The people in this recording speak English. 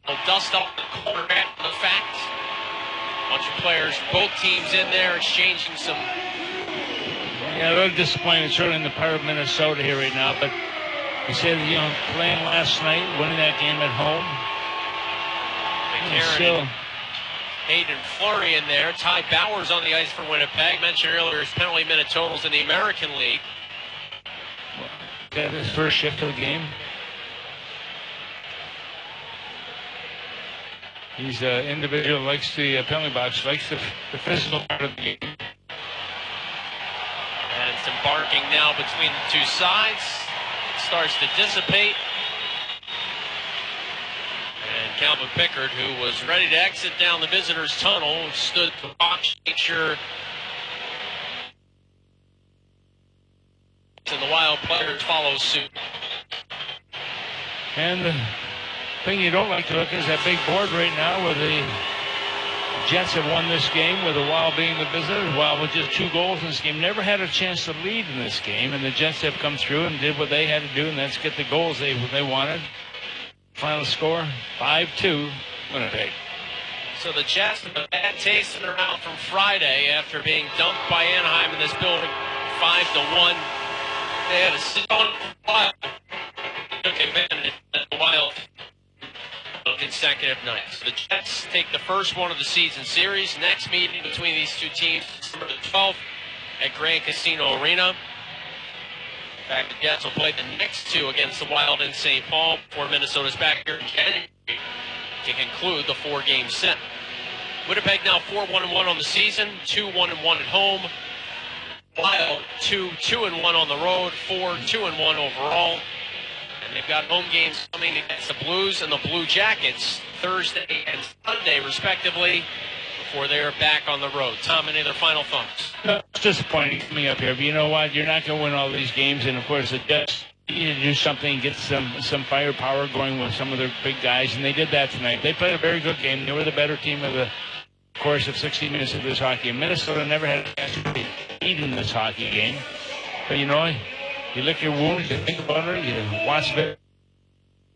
They'll dust off the quarterback for the fact. A bunch of players, both teams in there, exchanging some. Yeah, a little disappointed certainly in the part of Minnesota here right now, but you said, playing last night, winning that game at home. McCarron and Hayden Fleury in there. Ty Bowers on the ice for Winnipeg. Mentioned earlier his penalty minute totals in the American League. Got his first shift of the game. He's an individual, likes the penalty box, likes the physical part of the game. And some barking now between the two sides. It starts to dissipate. And Calvin Pickard, who was ready to exit down the visitors' tunnel, stood to watch, make sure. And the Wild players follow suit. And the thing you don't like to look at is that big board right now where the Jets have won this game with the Wild being the visitors. Wild with just 2 goals in this game. Never had a chance to lead in this game, and the Jets have come through and did what they had to do, and that's get the goals they wanted. Final score, 5-2, Winnipeg. So the Jets have a bad taste in their mouth from Friday after being dumped by Anaheim in this building 5-1. They had a sit on Wild. Took advantage of the Wild consecutive nights. The Jets take the first one of the season series. Next meeting between these two teams, December the 12th at Grand Casino Arena. In fact, the Jets will play the next 2 against the Wild in St. Paul before Minnesota's back here in January to conclude the 4-game set. Winnipeg now 4-1-1 on the season, 2-1-1 at home. Wild 2-2-1 on the road, 4-2-1 overall. And they've got home games coming against the Blues and the Blue Jackets Thursday and Sunday, respectively, before they're back on the road. Tom, any other final thoughts? It's disappointing coming up here, but you know what? You're not going to win all these games, and of course the Jets need to do something and get some firepower going with some of their big guys, and they did that tonight. They played a very good game. They were the better team of the course of 60 minutes of this hockey. And Minnesota never had a chance to beat in this hockey game. But you lick your wounds, you think about it, you watch it.